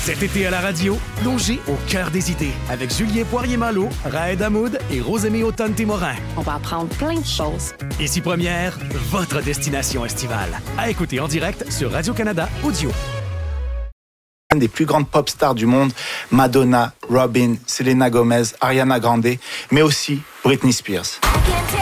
Cet été à la radio, plongez au cœur des idées avec Julien Poirier-Malo, Raed Hamoud et Rosemée Autonne-Témorin. On va apprendre plein de choses. Ici Première, votre destination estivale. À écouter en direct sur Radio-Canada Audio. Une des plus grandes pop stars du monde, Madonna, Robin, Selena Gomez, Ariana Grande, mais aussi Britney Spears.